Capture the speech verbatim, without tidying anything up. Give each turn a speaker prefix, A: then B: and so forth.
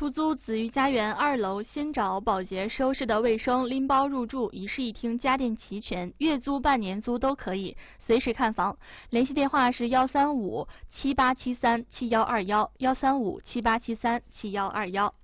A: 出租紫玉家园二楼新找保洁收拾的卫生，拎包入住，一室一厅，家电齐全，月租半年租都可以，随时看房。联系电话是幺三五七八七三七幺二幺，幺三五七八七三七幺二幺。